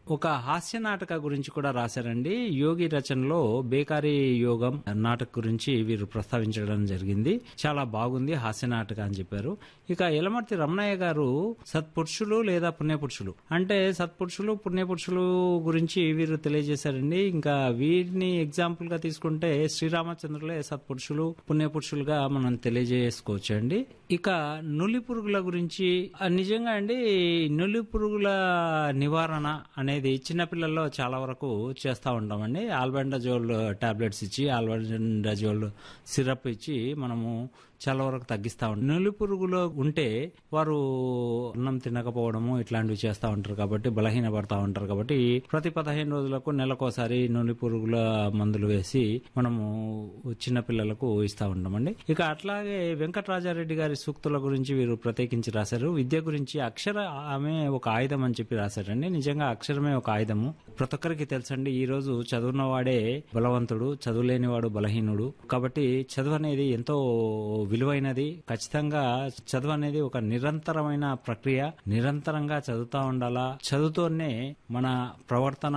ఒక హాస్య నాటక గురించి కూడా రాశారండి. యోగి రచనలో బేకారీ యోగం నాటక గురించి వీరు ప్రస్తావించడం జరిగింది. చాలా బాగుంది హాస్య నాటక అని చెప్పారు. ఇక యలమర్తి రమణయ్య గారు సత్పురుషులు లేదా పుణ్యపురుషులు అంటే సత్పురుషులు పుణ్యపురుషులు గురించి వీరు తెలియజేశారండి. ఇంకా వీరిని ఎగ్జాంపుల్ గా తీసుకుంటే శ్రీరామచంద్రులే సత్పురుషులు పుణ్యపురుషులుగా మనం తెలియజేసుకోవచ్చు అండి. ఇక నులి పురుగుల గురించి నిజంగా అండి నులి పురుగుల నివారణ అనేది చిన్నపిల్లల్లో చాలా వరకు చేస్తూ ఉంటామండి. ఆల్బెండజోల్ టాబ్లెట్స్ ఇచ్చి ఆల్బెండజోల్ సిరప్ ఇచ్చి మనము చాలా వరకు తగ్గిస్తా ఉంటాం. నులి పురుగులో ఉంటే వారు అన్నం తినకపోవడము ఇట్లాంటివి చేస్తూ ఉంటారు కాబట్టి బలహీన పడతా ఉంటారు కాబట్టి ప్రతి 15 రోజులకు నెలకోసారి నులి పురుగుల మందులు వేసి మనము చిన్న పిల్లలకు ఇస్తా ఉంటామండి. ఇక అట్లాగే వెంకటరాజారెడ్డి గారి సూక్తుల గురించి వీరు ప్రత్యేకించి రాశారు. విద్య గురించి ఆమె ఒక ఆయుధం అని చెప్పి రాశారండి. నిజంగా అక్షరమే ఒక ఆయుధము. ప్రతి ఒక్కరికి తెలుసండి, ఈ రోజు చదువున్నవాడే బలవంతుడు, చదువులేనివాడు బలహీనుడు. కాబట్టి చదువు అనేది ఎంతో విలువైనది. ఖచ్చితంగా చదువు అనేది ఒక నిరంతరమైన ప్రక్రియ. నిరంతరంగా చదువుతా ఉండాలా. చదువుతోనే మన ప్రవర్తన,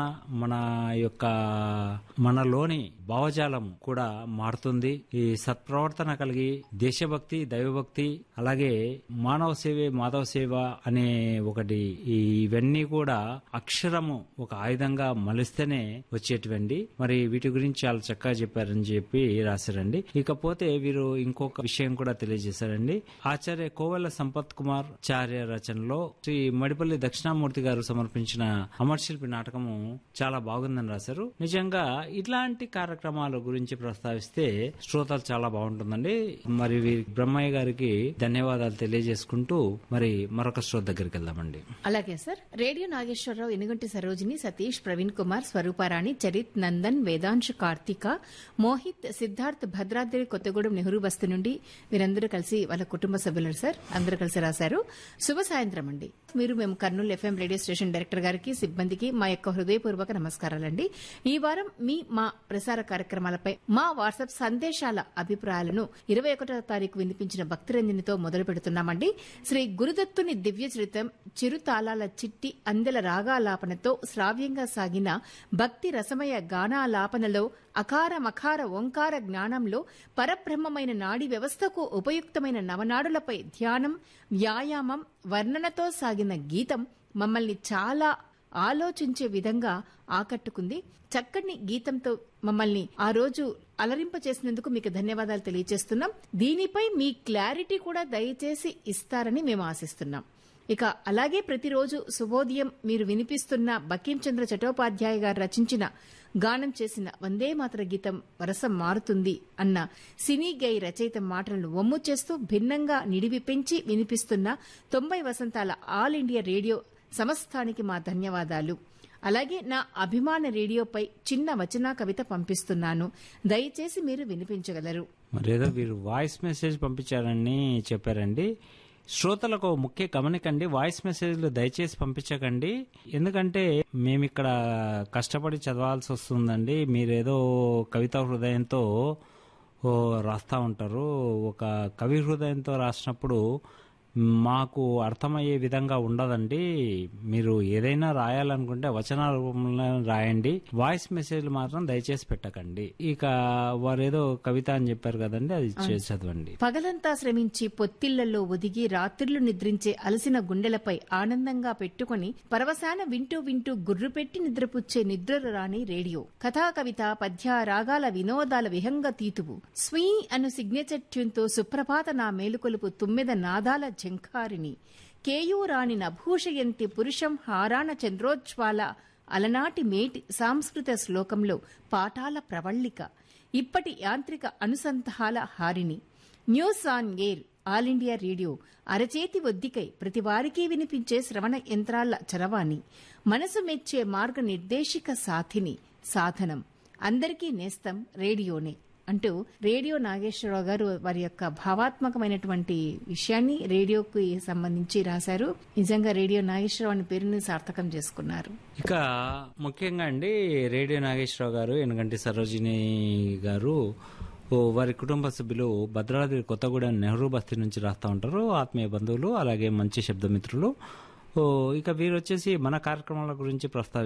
మనలోని భావజాలం కూడా మారుతుంది. ఈ సత్ప్రవర్తన కలిగి దేశభక్తి, దైవభక్తి, అలాగే మానవ సేవే మాధవ సేవ అనే ఒకటి, ఇవన్నీ కూడా అక్షరము ఒక ఆయుధంగా మలిస్తేనే వచ్చేటివండి. మరి వీటి గురించి చాలా చక్కగా చెప్పారని చెప్పి రాశారండి. ఇకపోతే వీరు ఇంకొక విషయం కూడా తెలియజేశారండి. ఆచార్య కోవెల సంపత్ కుమార్ చార్య రచనలో శ్రీ మడిపల్లి దక్షిణామూర్తి గారు సమర్పించిన అమరశిల్పి నాటకము చాలా బాగుందని రాశారు. నిజంగా ఇట్లాంటి కార్యక్రమాల గురించి ప్రస్తావిస్తే శ్రోతలు చాలా బాగుంటుందండి. మరి బ్రహ్మయ్య గారికి ధన్యవాదాలు తెలియజేసుకుంటూ మరి మరొక శ్రోత దగ్గరికి వెళ్దామండి. అలాగే సార్. రేడియో నాగేశ్వరరావు, ఎనుగంటి సరోజిని, సతీష్, ప్రవీణ్ కుమార్, స్వరూపారాణి, చరిత్, నందన్, వేదాంశ్, కార్తిక, మోహిత్, సిద్ధార్థ్, భద్రాద్రి కొత్తగూడెం నెహ్రూ బస్తీ నుండి వీరందరూ కలిసి వాళ్ళ కుటుంబ సభ్యులు సార్ అందరూ కలిసి రాశారు. శుభ సాయంత్రం అండి. మేము Kurnool FM radio station director గారికి, సిబ్బందికి మా యొక్క హృదయపూర్వక నమస్కారాలండి. ఈ వారం మా ప్రసార కార్యక్రమాలపై మా వాట్సాప్ సందేశాల అభిప్రాయాలను 21వ తారీఖు వినిపించిన భక్తిరంజనితో మొదలు పెడుతున్నామండి. శ్రీ గురుదత్తుని దివ్య చరిత్రం చిరుతాళాల చిట్టి అందెల రాగాలాపనతో శ్రావ్యంగా సాగిన భక్తి రసమయ గానాలాపనలో అకార మకార ఓంకార జ్ఞానంలో పరబ్రహ్మమైన నాడీ వ్యవస్థకు ఉపయుక్తమైన నవనాడులపై ధ్యానం, వ్యాయామం, వర్ణనతో సాగిన గీతం మమ్మల్ని చాలా ఆలోచించే విధంగా ఆకట్టుకుంది. చక్కని గీతంతో మమ్మల్ని ఆ రోజు అలరింపచేసినందుకు మీకు ధన్యవాదాలు తెలియజేస్తున్నాం. దీనిపై మీ క్లారిటీ కూడా దయచేసి ఇస్తారని మేము ఆశిస్తున్నాం. ఇక అలాగే ప్రతిరోజు శుభోదయం మీరు వినిపిస్తున్న బకీం చంద్ర చటోపాధ్యాయ గారు రచించిన గానం చేసిన వందే మాతర గీతం వరసం మారుతుంది అన్న సినీ గై రచయిత మాటలను వమ్ము చేస్తూ భిన్నంగా నిడివి పెంచి వినిపిస్తున్న 90 వసంతాల ఆల్ ఇండియా రేడియో సమస్తానికి మా ధన్యవాదాలు. అలాగే నా అభిమాన రేడియోపై చిన్న వచనా కవిత పంపిస్తున్నాను, దయచేసి మీరు వినిపించగలరు. మరేదో వీరు వాయిస్ మెసేజ్ పంపించారని చెప్పారండి. శ్రోతలకు ముఖ్య గమనికండి, వాయిస్ మెసేజ్లు దయచేసి పంపించకండి. ఎందుకంటే మేమిక్కడ కష్టపడి చదవాల్సి వస్తుందండి. మీరేదో కవితా హృదయంతో రాస్తా ఉంటారు. ఒక కవి హృదయంతో రాసినప్పుడు మాకు అర్థమయ్యే విధంగా ఉండదండి. మీరు ఏదైనా రాయాలనుకుంటే వచన రూపంలో రాయండి. వాయిస్ మెసేజ్లు మాత్రం దయచేసి పెట్టకండి. ఇక వారేదో కవిత అని చెప్పారు కదండి, అది చదవండి. పగలంతా శ్రమించి పొత్తిళ్లలో ఒదిగి రాత్రులు నిద్రించే అలసిన గుండెలపై ఆనందంగా పెట్టుకుని పరవశాన వింటూ వింటూ గుర్రు పెట్టి నిద్రపుచ్చే నిద్రలు రాని రేడియో. కథా కవిత పద్య రాగాల వినోదాల విహంగ తీతువు. స్వీ అను సిగ్నేచర్ ట్యూన్తో సుప్రభాత నా మేలుకొలుపు తుమ్మెద నాదాల జంఖారిని. కేయూరాణి నభూషయంతి పురుషం హారాణ చంద్రోజ్వాల అలనాటి మేటి సాంస్కృత శ్లోకంలో పాఠాల ప్రవళిక. ఇప్పటి యాంత్రిక అనుసంధాల హారిని. News on air all India radio అరచేతి ఒద్దికై ప్రతివారికీ వినిపించే శ్రవణ యంత్రాల చరవాణి. మనసు మెచ్చే మార్గ నిర్దేశిక సాథిని సాధనం. అందరికీ నేస్తం రేడియోనే అంటూ రేడియో నాగేశ్వరరావు గారు వారి యొక్క భావాత్మకమైనటువంటి విషయాన్ని రేడియోకి సంబంధించి రాశారు. నిజంగా రేడియో నాగేశ్వరరావు అనే పేరుని సార్థకం చేసుకున్నారు. ఇక ముఖ్యంగా అండి రేడియో నాగేశ్వరరావు గారు, ఎనుగంటి సరోజిని గారు, వారి కుటుంబ సభ్యులు భద్రాద్రి కొత్తగూడెం నెహ్రూ బస్తీ నుంచి రాస్తా ఉంటారు. ఆత్మీయ బంధువులు, అలాగే మంచి శబ్దమిత్రులు. ఇక వీరు వచ్చేసి మన కార్యక్రమాల గురించి